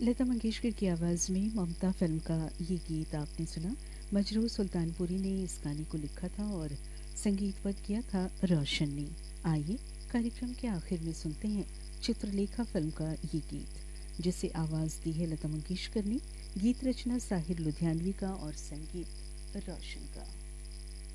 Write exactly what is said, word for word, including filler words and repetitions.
लता मंगेशकर की आवाज़ में ममता फिल्म का ये गीत आपने सुना। मजरूह सुल्तानपुरी ने इस गाने को लिखा था और संगीतबद्ध किया था रोशन ने। आइए कार्यक्रम के आखिर में सुनते हैं चित्रलेखा फिल्म का ये गीत, जिसे आवाज़ दी है लता मंगेशकर ने। गीत रचना साहिर लुधियानवी का और संगीत रोशन का।